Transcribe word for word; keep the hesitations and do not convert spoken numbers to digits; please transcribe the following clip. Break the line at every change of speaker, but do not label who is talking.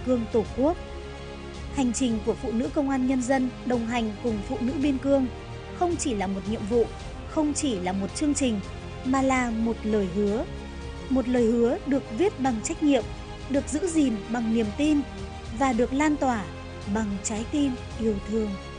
cương Tổ quốc. Hành trình của phụ nữ công an nhân dân đồng hành cùng phụ nữ biên cương không chỉ là một nhiệm vụ, không chỉ là một chương trình, mà là một lời hứa. Một lời hứa được viết bằng trách nhiệm, được giữ gìn bằng niềm tin và được lan tỏa bằng trái tim yêu thương.